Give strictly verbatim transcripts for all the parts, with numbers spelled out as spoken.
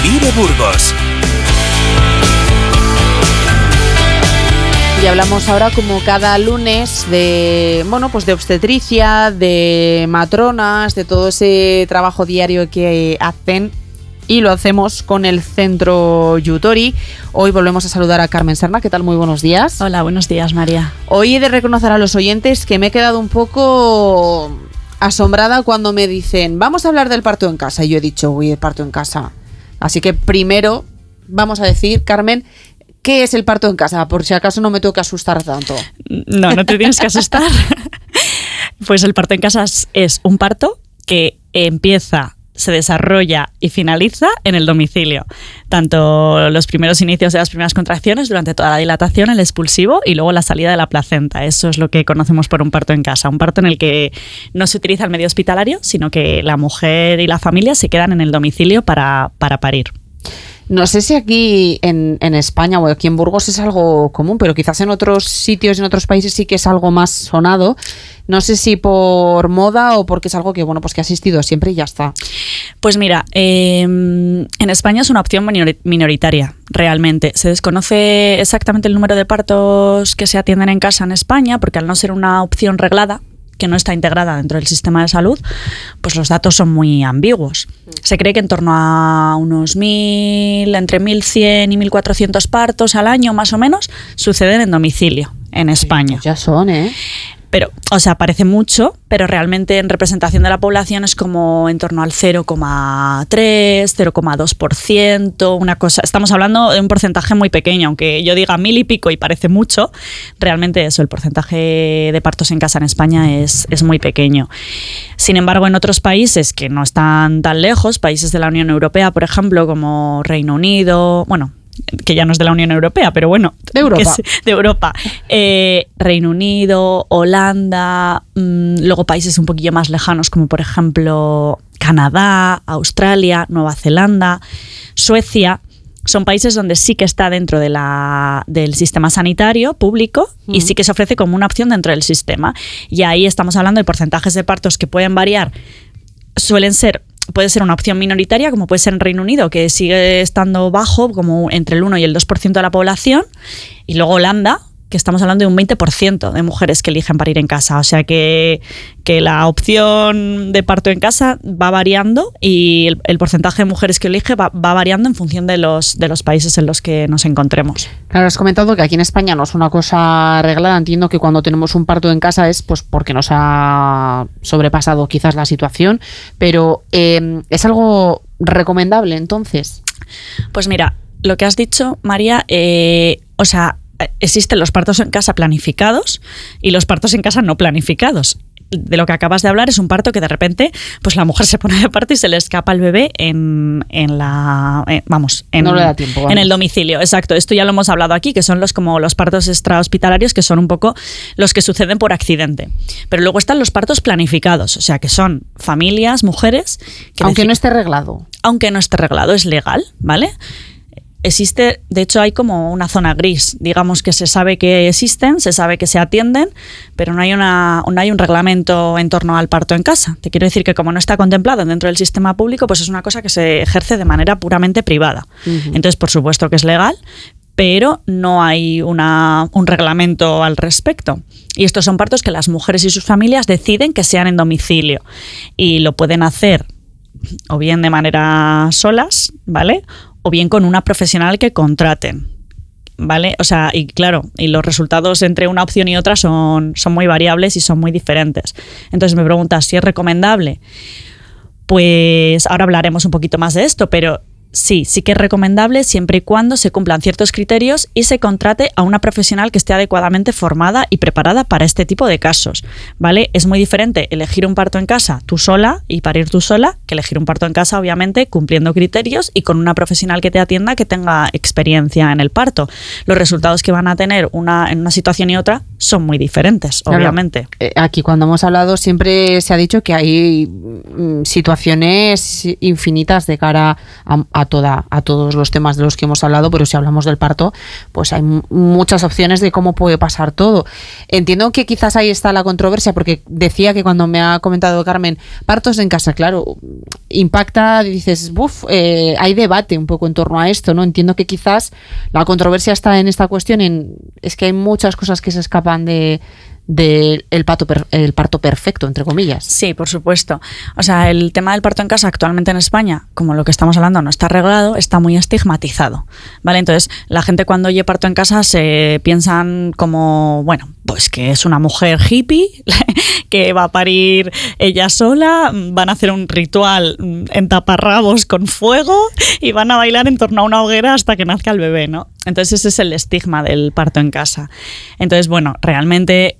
Lire Burgos. Y hablamos ahora, como cada lunes, de bueno, pues de obstetricia, de matronas, de todo ese trabajo diario que hacen, y lo hacemos con el Centro Yutori. Hoy volvemos a saludar a Carmen Serna. ¿Qué tal? Muy buenos días. Hola, buenos días, María. Hoy he de reconocer a los oyentes que me he quedado un poco asombrada cuando me dicen vamos a hablar del parto en casa. Y yo he dicho, uy, el parto en casa. Así que primero vamos a decir, Carmen, ¿qué es el parto en casa? Por si acaso no me tengo que asustar tanto. No, no te tienes que asustar. Pues el parto en casa es, es un parto que empieza, se desarrolla y finaliza en el domicilio. Tanto los primeros inicios de las primeras contracciones, durante toda la dilatación, el expulsivo y luego la salida de la placenta. Eso es lo que conocemos por un parto en casa. Un parto en el que no se utiliza el medio hospitalario, sino que la mujer y la familia se quedan en el domicilio para, para parir. No sé si aquí en, en España o aquí en Burgos es algo común, pero quizás en otros sitios, en otros países sí que es algo más sonado. No sé si por moda o porque es algo que, bueno, pues que ha existido siempre y ya está. Pues mira, eh, en España es una opción minoritaria, realmente. Se desconoce exactamente el número de partos que se atienden en casa en España, porque al no ser una opción reglada, que no está integrada dentro del sistema de salud, pues los datos son muy ambiguos. Se cree que en torno a unos mil, entre mil cien y mil cuatrocientos partos al año, más o menos, suceden en domicilio en España. Sí, ya son, ¿eh? Pero, o sea, parece mucho, pero realmente en representación de la población es como en torno al cero coma tres, cero coma dos por ciento, una cosa. Estamos hablando de un porcentaje muy pequeño, aunque yo diga mil y pico y parece mucho, realmente eso, el porcentaje de partos en casa en España es, es muy pequeño. Sin embargo, en otros países que no están tan lejos, países de la Unión Europea, por ejemplo, como Reino Unido, bueno, que ya no es de la Unión Europea, pero bueno, de Europa, que es de Europa, eh, Reino Unido, Holanda, mmm, luego países un poquillo más lejanos como por ejemplo Canadá, Australia, Nueva Zelanda, Suecia. Son países donde sí que está dentro de la, del sistema sanitario público y mm. sí que se ofrece como una opción dentro del sistema. Y ahí estamos hablando de porcentajes de partos que pueden variar, suelen ser puede ser una opción minoritaria, como puede ser en Reino Unido, que sigue estando bajo, como entre el uno y el dos por ciento de la población, y luego Holanda, que estamos hablando de un veinte por ciento de mujeres que eligen parir en casa. O sea que, que la opción de parto en casa va variando y el, el porcentaje de mujeres que elige va, va variando en función de los, de los países en los que nos encontremos. Claro, has comentado que aquí en España no es una cosa arreglada. Entiendo que cuando tenemos un parto en casa es pues porque nos ha sobrepasado quizás la situación, pero eh, ¿es algo recomendable entonces? Pues mira, lo que has dicho, María, eh, o sea, existen los partos en casa planificados y los partos en casa no planificados. De lo que acabas de hablar es un parto que de repente pues la mujer se pone de parto y se le escapa el bebé en, en la eh, vamos, en, no le da tiempo, vamos. En el domicilio. Exacto, esto ya lo hemos hablado aquí, que son los como los partos extrahospitalarios, que son un poco los que suceden por accidente. Pero luego están los partos planificados, o sea que son familias, mujeres que aunque deciden, no esté reglado. Aunque no esté reglado, es legal, ¿vale? Existe, de hecho hay como una zona gris, digamos que se sabe que existen, se sabe que se atienden, pero no hay, una, no hay un reglamento en torno al parto en casa. Te quiero decir que como no está contemplado dentro del sistema público, pues es una cosa que se ejerce de manera puramente privada. Uh-huh. Entonces, por supuesto que es legal, pero no hay una, un reglamento al respecto. Y estos son partos que las mujeres y sus familias deciden que sean en domicilio y lo pueden hacer o bien de manera solas, ¿vale?, o bien con una profesional que contraten, ¿vale? O sea, y claro, y los resultados entre una opción y otra son, son muy variables y son muy diferentes. Entonces me preguntas si es recomendable. Pues ahora hablaremos un poquito más de esto, pero sí, sí que es recomendable siempre y cuando se cumplan ciertos criterios y se contrate a una profesional que esté adecuadamente formada y preparada para este tipo de casos, ¿vale? Es muy diferente elegir un parto en casa tú sola y parir tú sola que elegir un parto en casa, obviamente, cumpliendo criterios y con una profesional que te atienda que tenga experiencia en el parto. Los resultados que van a tener una, en una situación y otra son muy diferentes, claro, obviamente. Eh, aquí cuando hemos hablado siempre se ha dicho que hay mm, situaciones infinitas de cara a, a a, toda, a todos los temas de los que hemos hablado, pero si hablamos del parto, pues hay m- muchas opciones de cómo puede pasar todo. Entiendo que quizás ahí está la controversia, porque decía que cuando me ha comentado Carmen, partos en casa, claro, impacta, dices, buf, eh, hay debate un poco en torno a esto, ¿no? Entiendo que quizás la controversia está en esta cuestión, en, es que hay muchas cosas que se escapan de del el parto, per, el parto perfecto, entre comillas. Sí, por supuesto. O sea, el tema del parto en casa actualmente en España, como lo que estamos hablando no está arreglado, está muy estigmatizado, ¿vale? Entonces, la gente cuando oye parto en casa se piensan como, bueno, pues que es una mujer hippie, que va a parir ella sola, van a hacer un ritual en taparrabos con fuego y van a bailar en torno a una hoguera hasta que nazca el bebé, ¿no? Entonces ese es el estigma del parto en casa. Entonces, bueno, realmente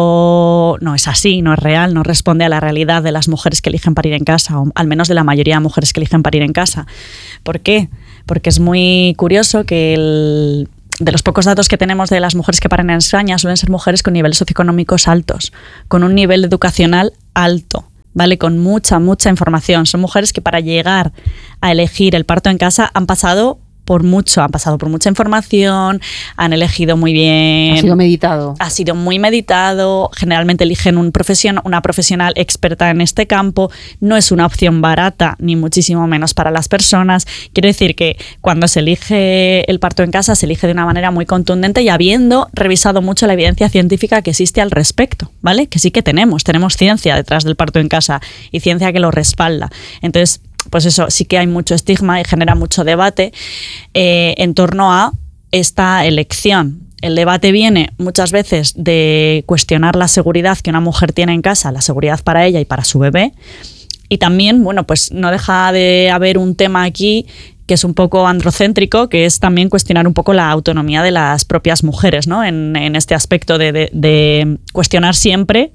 esto no es así, no es real, no responde a la realidad de las mujeres que eligen parir en casa, o al menos de la mayoría de mujeres que eligen parir en casa. ¿Por qué? Porque es muy curioso que el... de los pocos datos que tenemos de las mujeres que paren en España suelen ser mujeres con niveles socioeconómicos altos, con un nivel educacional alto, ¿vale? Con mucha, mucha información. Son mujeres que para llegar a elegir el parto en casa han pasado por mucho, han pasado por mucha información, han elegido muy bien. Ha sido meditado. Ha sido muy meditado, generalmente eligen un profesion, una profesional experta en este campo, no es una opción barata, ni muchísimo menos para las personas. Quiero decir que cuando se elige el parto en casa, se elige de una manera muy contundente y habiendo revisado mucho la evidencia científica que existe al respecto, ¿vale? Que sí que tenemos, tenemos ciencia detrás del parto en casa y ciencia que lo respalda. Entonces, pues eso, sí que hay mucho estigma y genera mucho debate eh, en torno a esta elección. El debate viene muchas veces de cuestionar la seguridad que una mujer tiene en casa, la seguridad para ella y para su bebé. Y también, bueno, pues no deja de haber un tema aquí que es un poco androcéntrico, que es también cuestionar un poco la autonomía de las propias mujeres, ¿no? En, en este aspecto de, de, de cuestionar siempre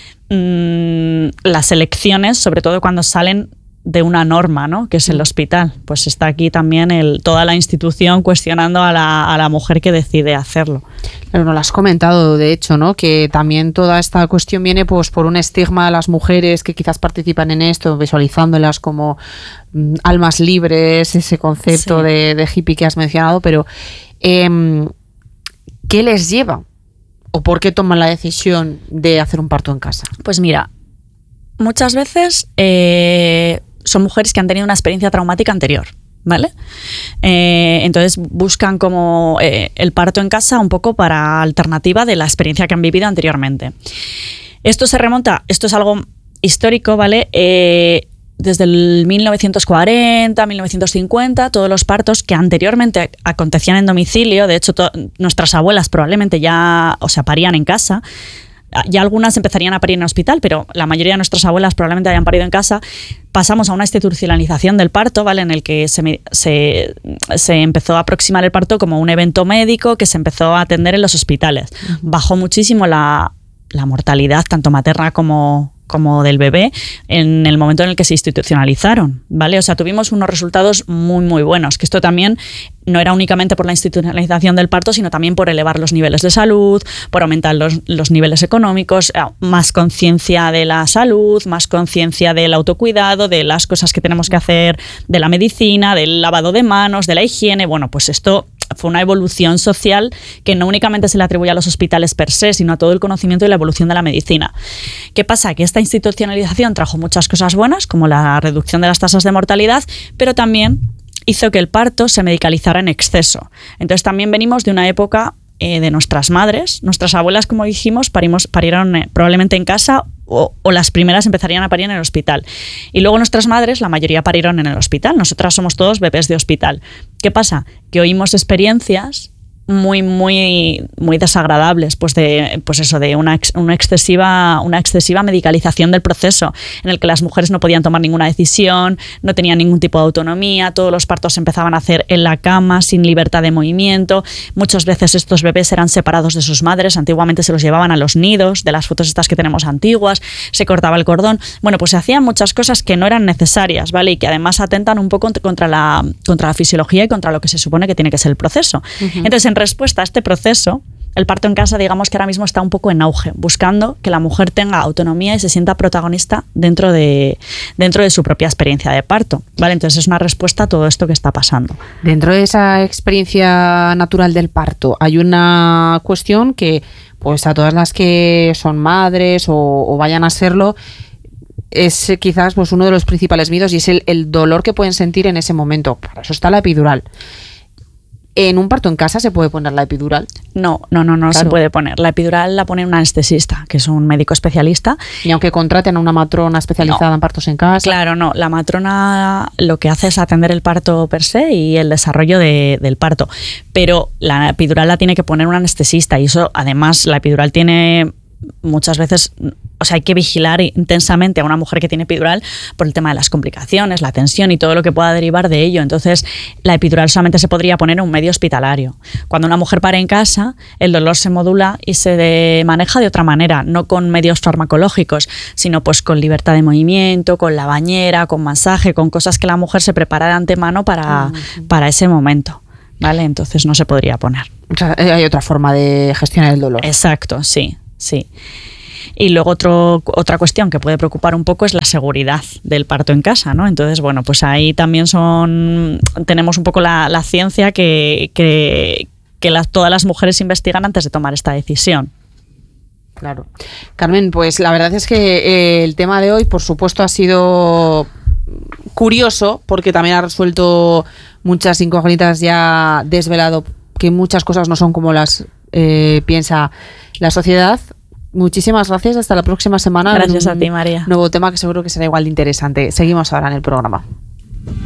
mmm, las elecciones, sobre todo cuando salen de una norma, ¿no? Que es el hospital. Pues está aquí también el, toda la institución cuestionando a la, a la mujer que decide hacerlo. Pero no lo has comentado, de hecho, ¿no? Que también toda esta cuestión viene pues por un estigma a las mujeres que quizás participan en esto, visualizándolas como mm, almas libres, ese concepto sí. de, de hippie que has mencionado, pero eh, ¿qué les lleva? ¿O por qué toman la decisión de hacer un parto en casa? Pues mira, muchas veces eh, son mujeres que han tenido una experiencia traumática anterior, ¿vale? Eh, entonces buscan como eh, el parto en casa un poco para alternativa de la experiencia que han vivido anteriormente. Esto se remonta, esto es algo histórico, ¿vale? Eh, desde el mil novecientos cuarenta, mil novecientos cincuenta, todos los partos que anteriormente acontecían en domicilio, de hecho to- nuestras abuelas probablemente ya, o sea, parían en casa. Ya algunas empezarían a parir en hospital, pero la mayoría de nuestras abuelas probablemente hayan parido en casa. Pasamos a una institucionalización del parto, ¿vale? En el que se, se, se empezó a aproximar el parto como un evento médico que se empezó a atender en los hospitales. Uh-huh. Bajó muchísimo la, la mortalidad, tanto materna como, como del bebé, en el momento en el que se institucionalizaron, ¿vale? O sea, tuvimos unos resultados muy, muy buenos, que esto también no era únicamente por la institucionalización del parto, sino también por elevar los niveles de salud, por aumentar los, los niveles económicos, más conciencia de la salud, más conciencia del autocuidado, de las cosas que tenemos que hacer, de la medicina, del lavado de manos, de la higiene. Bueno, pues esto fue una evolución social que no únicamente se le atribuye a los hospitales per se, sino a todo el conocimiento y la evolución de la medicina. ¿Qué pasa? Que esta institucionalización trajo muchas cosas buenas, como la reducción de las tasas de mortalidad, pero también hizo que el parto se medicalizara en exceso. Entonces también venimos de una época eh, de nuestras madres. Nuestras abuelas, como dijimos, parimos, parieron eh, probablemente en casa o, o las primeras empezarían a parir en el hospital. Y luego nuestras madres, la mayoría parieron en el hospital. Nosotras somos todos bebés de hospital. ¿Qué pasa? Que oímos experiencias muy, muy, muy desagradables, pues de, pues eso, de una, ex, una excesiva, una excesiva medicalización del proceso, en el que las mujeres no podían tomar ninguna decisión, no tenían ningún tipo de autonomía, todos los partos se empezaban a hacer en la cama, sin libertad de movimiento. Muchas veces estos bebés eran separados de sus madres, antiguamente se los llevaban a los nidos, de las fotos estas que tenemos antiguas, se cortaba el cordón. Bueno, pues se hacían muchas cosas que no eran necesarias, ¿vale? Y que además atentan un poco contra la, contra la fisiología y contra lo que se supone que tiene que ser el proceso. Uh-huh. Entonces, en respuesta a este proceso, el parto en casa, digamos que ahora mismo está un poco en auge, buscando que la mujer tenga autonomía y se sienta protagonista dentro de, dentro de su propia experiencia de parto, ¿vale? Entonces es una respuesta a todo esto que está pasando. Dentro de esa experiencia natural del parto hay una cuestión que, pues a todas las que son madres o, o vayan a serlo, es quizás pues uno de los principales miedos, y es el, el dolor que pueden sentir en ese momento. Para eso está la epidural. ¿En un parto en casa se puede poner la epidural? No, no, no, no claro. se puede poner. La epidural la pone un anestesista, que es un médico especialista. Y aunque contraten a una matrona especializada no. en partos en casa. Claro, no. La matrona lo que hace es atender el parto per se y el desarrollo de, del parto. Pero la epidural la tiene que poner un anestesista, y eso, además, la epidural tiene muchas veces, o sea, hay que vigilar intensamente a una mujer que tiene epidural por el tema de las complicaciones, la tensión y todo lo que pueda derivar de ello. Entonces, la epidural solamente se podría poner en un medio hospitalario. Cuando una mujer pare en casa, el dolor se modula y se de, maneja de otra manera, no con medios farmacológicos, sino pues con libertad de movimiento, con la bañera, con masaje, con cosas que la mujer se prepara de antemano para, uh-huh. para ese momento, ¿vale? Entonces no se podría poner. O sea, hay otra forma de gestionar el dolor. Exacto, sí. Sí. Y luego otro, otra cuestión que puede preocupar un poco es la seguridad del parto en casa, ¿no? Entonces, bueno, pues ahí también son tenemos un poco la, la ciencia que, que, que las, todas las mujeres investigan antes de tomar esta decisión. Claro. Carmen, pues la verdad es que eh, el tema de hoy, por supuesto, ha sido curioso, porque también ha resuelto muchas incógnitas, ya desvelado que muchas cosas no son como las eh, piensa la sociedad. Muchísimas gracias, hasta la próxima semana. Gracias a ti, María. Nuevo tema que seguro que será igual de interesante. Seguimos ahora en el programa.